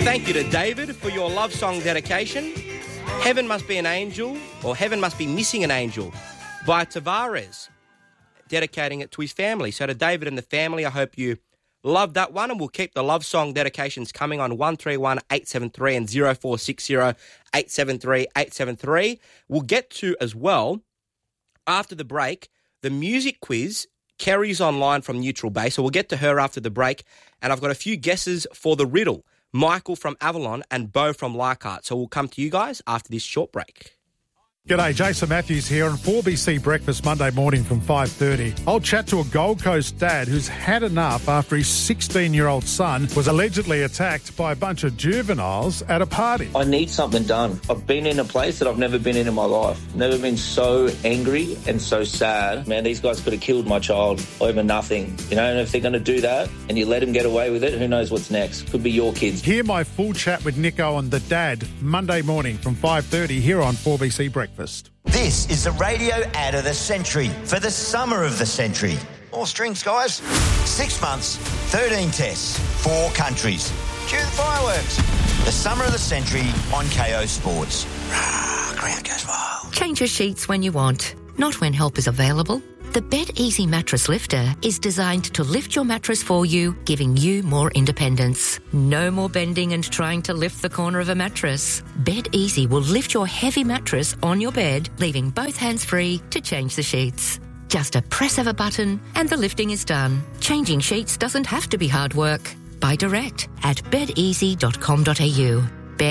Thank you to David for your love song dedication. Heaven Must Be an Angel, or Heaven Must Be Missing an Angel, by Tavares, dedicating it to his family. So to David and the family, I hope you love that one, and we'll keep the love song dedications coming on 131 873 and 0460 873 873. We'll get to, as well, after the break, the music quiz. Kerry's online from Neutral Bay, so we'll get to her after the break. And I've got a few guesses for the riddle. Michael from Avalon and Bo from Leichhardt. So we'll come to you guys after this short break. G'day, Jason Matthews here on 4BC Breakfast Monday morning from 5:30. I'll chat to a Gold Coast dad who's had enough after his 16-year-old son was allegedly attacked by a bunch of juveniles at a party. I need something done. I've been in a place that I've never been in my life. Never been so angry and so sad. Man, these guys could have killed my child over nothing. You know, and if they're going to do that and you let them get away with it, who knows what's next? Could be your kids. Hear my full chat with Nico and the dad Monday morning from 5:30 here on 4BC Breakfast. This is the radio ad of the century for the summer of the century. All strings, guys. 6 months, 13 tests, 4 countries. Cue the fireworks. The summer of the century on KO Sports. Ground goes wild. Change your sheets when you want, not when help is available. The Bed Easy Mattress Lifter is designed to lift your mattress for you, giving you more independence. No more bending and trying to lift the corner of a mattress. Bed Easy will lift your heavy mattress on your bed, leaving both hands free to change the sheets. Just a press of a button and the lifting is done. Changing sheets doesn't have to be hard work. Buy direct at bedeasy.com.au.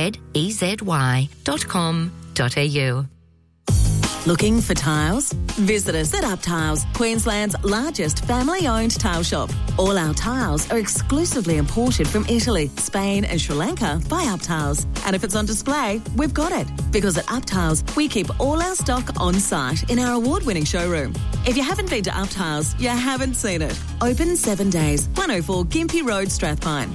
bedeasy.com.au. Looking for tiles? Visit us at Up Tiles, Queensland's largest family-owned tile shop. All our tiles are exclusively imported from Italy, Spain and Sri Lanka by Up Tiles. And if it's on display, we've got it. Because at Up Tiles, we keep all our stock on site in our award-winning showroom. If you haven't been to Up Tiles, you haven't seen it. Open 7 days, 104 Gympie Road, Strathpine.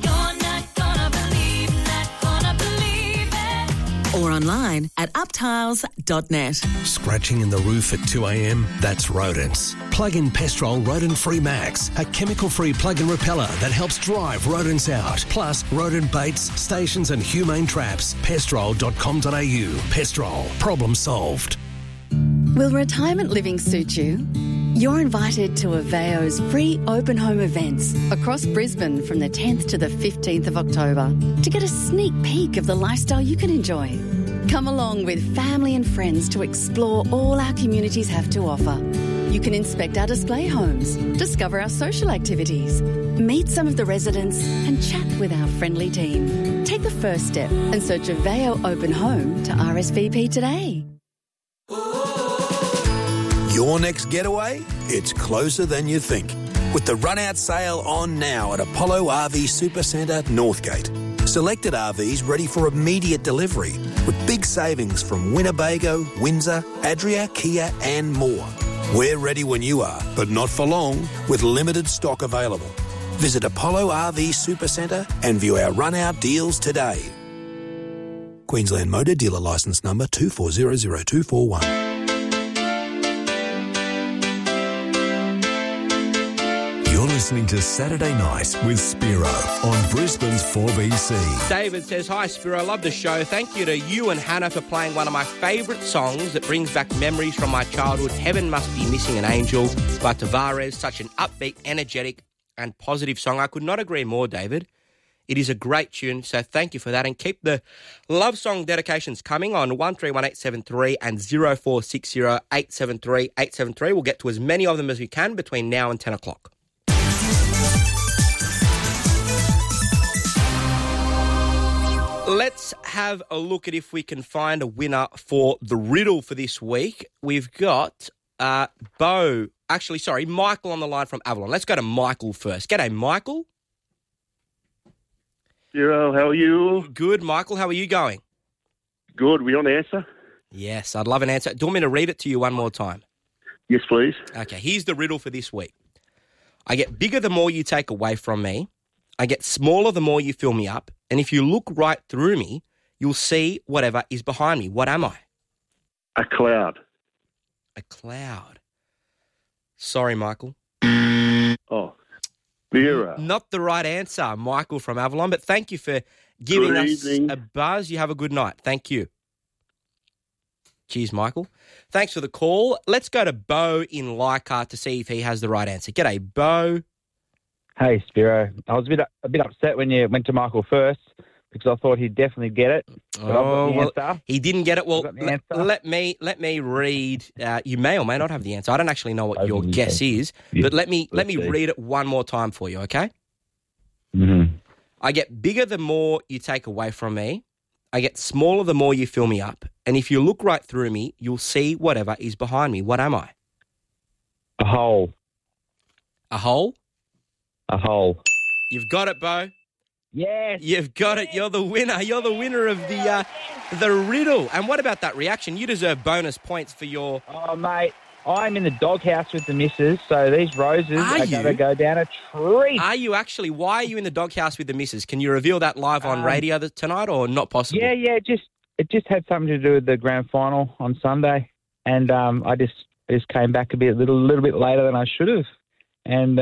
Or online at uptiles.net. Scratching in the roof at 2 a.m? That's rodents. Plug in Pestrol Rodent Free Max, a chemical-free plug-in repeller that helps drive rodents out. Plus, rodent baits, stations and humane traps. Pestrol.com.au. Pestrol. Problem solved. Will retirement living suit you? You're invited to Aveo's free open home events across Brisbane from the 10th to the 15th of October to get a sneak peek of the lifestyle you can enjoy. Come along with family and friends to explore all our communities have to offer. You can inspect our display homes, discover our social activities, meet some of the residents and chat with our friendly team. Take the first step and search Aveo Open Home to RSVP today. Your next getaway? It's closer than you think. With the run-out sale on now at Apollo RV Supercentre, Northgate. Selected RVs ready for immediate delivery with big savings from Winnebago, Windsor, Adria, Kia and more. We're ready when you are, but not for long, with limited stock available. Visit Apollo RV Supercentre and view our run-out deals today. Queensland Motor Dealer Licence Number 24000241. You're listening to Saturday Night with Spiro on Brisbane's 4BC. David says, hi Spiro, love the show. Thank you to you and Hannah for playing one of my favourite songs that brings back memories from my childhood, Heaven Must Be Missing an Angel by Tavares. Such an upbeat, energetic and positive song. I could not agree more, David. It is a great tune, so thank you for that. And keep the love song dedications coming on 131873 and 0460 873 873. We'll get to as many of them as we can between now and 10 o'clock. Let's have a look at if we can find a winner for the riddle for this week. We've got Michael on the line from Avalon. Let's go to Michael first. G'day, Michael. Spiro, how are you? Good, Michael. How are you going? Good. We on the answer? Yes, I'd love an answer. Do you want me to read it to you one more time? Yes, please. Okay, here's the riddle for this week. I get bigger the more you take away from me. I get smaller the more you fill me up. And if you look right through me, you'll see whatever is behind me. What am I? A cloud. A cloud. Sorry, Michael. Oh. Vera. Not the right answer, Michael from Avalon, but thank you for giving Good us evening. a buzz. You have a good night. Thank you. Cheers, Michael. Thanks for the call. Let's go to Bo in Leichhardt to see if he has the right answer. G'day, Bo. Hey, Spiro. I was a bit upset when you went to Michael first because I thought he'd definitely get it. But I've got the answer. He didn't get it. Well, I've got the answer. let me read. You may or may not have the answer. I don't actually know what your guess is, but let me see. read it one more time for you, okay? Mm-hmm. I get bigger the more you take away from me. I get smaller the more you fill me up. And if you look right through me, you'll see whatever is behind me. What am I? A hole. A hole? A hole. You've got it, Bo. Yes. You've got it. You're the winner. You're the winner of the riddle. And what about that reaction? You deserve bonus points for your... Oh, mate, I'm in the doghouse with the missus, so these roses are going to go down a treat. Are you actually? Why are you in the doghouse with the missus? Can you reveal that live on radio tonight or not possible? Yeah, it just had something to do with the grand final on Sunday, and I just came back a little bit later than I should have, and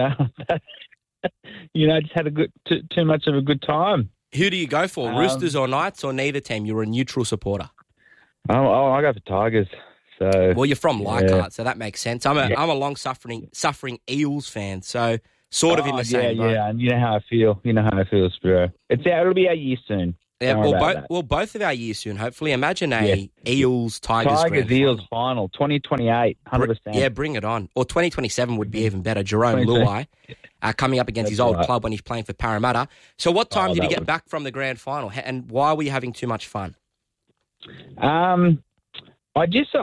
just had too much of a good time. Who do you go for, Roosters or Knights or neither team? You're a neutral supporter. Oh, I go for Tigers. So, well, you're from Leichhardt, so that makes sense. I'm a long-suffering Eels fan, so sort of in the same boat. Yeah, and you know how I feel. Spiro. It'll be our year soon. Yeah, both of our years soon, hopefully. Imagine a Eels-Tigers Eels final, 2028, 100%. Yeah, bring it on. Or 2027 would be even better. Jerome Luai coming up against his old club when he's playing for Parramatta. So what time did you get back from the grand final, and why were you having too much fun? I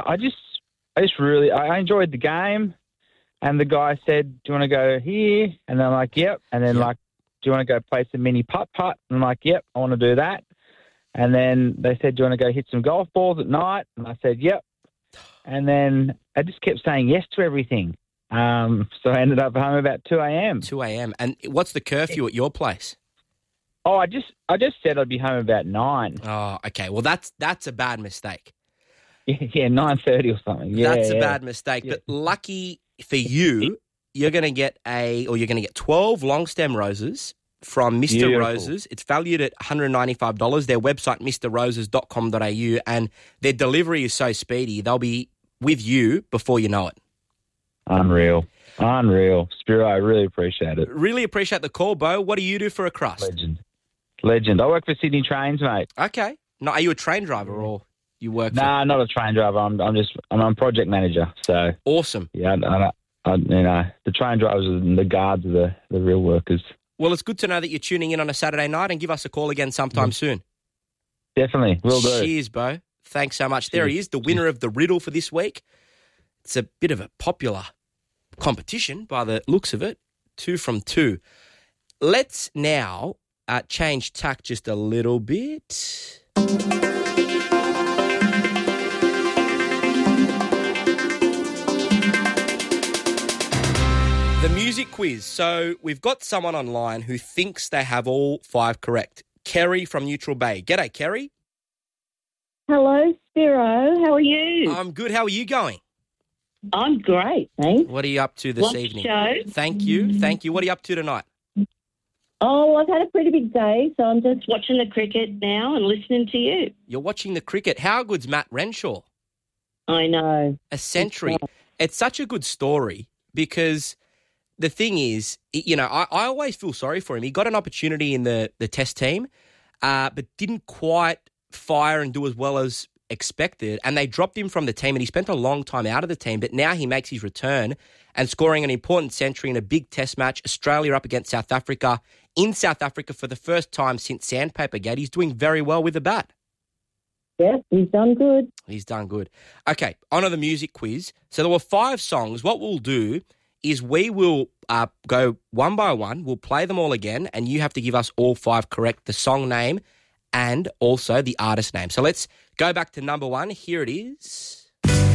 enjoyed the game, and the guy said, "Do you want to go here?" And I'm like, "Yep." And then do you want to go play some mini putt-putt? And I'm like, "Yep, I want to do that." And then they said, "Do you want to go hit some golf balls at night?" And I said, "Yep." And then I just kept saying yes to everything. So I ended up home about 2 a.m. 2 a.m. And what's the curfew at your place? Oh, I just said I'd be home about 9. Oh, okay. Well, that's a bad mistake. Yeah, 9:30 or something. Yeah, that's a bad mistake. Yeah. But lucky for you, you're going to get 12 long stem roses from Mr. Beautiful. Roses. It's valued at $195. Their website, mrroses.com.au, and their delivery is so speedy, they'll be with you before you know it. Unreal. Spiro, I really appreciate it. Really appreciate the call, Bo. What do you do for a crust? Legend. I work for Sydney Trains, mate. Okay. No, are you a train driver or you work for... Nah, not a train driver. I'm a project manager. So awesome. Yeah, the train drivers and the guards are the real workers. Well, it's good to know that you're tuning in on a Saturday night, and give us a call again sometime soon. Definitely, will do. Cheers, Bo. Thanks so much. There he is, the winner of the riddle for this week. It's a bit of a popular competition by the looks of it. 2 from 2. Let's now change tack just a little bit. The music quiz. So we've got someone online who thinks they have all 5 correct. Kerry from Neutral Bay. G'day, Kerry. Hello, Spiro. How are you? I'm good. How are you going? I'm great, thanks. What are you up to this evening? Show. Thank you. What are you up to tonight? Oh, I've had a pretty big day, so I'm just watching the cricket now and listening to you. You're watching the cricket. How good's Matt Renshaw? I know. A century. It's such a good story because the thing is, I always feel sorry for him. He got an opportunity in the test team, but didn't quite fire and do as well as expected, and they dropped him from the team, and he spent a long time out of the team, but now he makes his return and scoring an important century in a big test match. Australia up against South Africa, in South Africa for the first time since Sandpaper Gate. He's doing very well with the bat. Yes, he's done good. He's done good. Okay, on to the music quiz. So there were 5 songs. What we'll do is we will go one by one. We'll play them all again, and you have to give us all 5 correct, the song name and also the artist name. So let's go back to number 1. Here it is.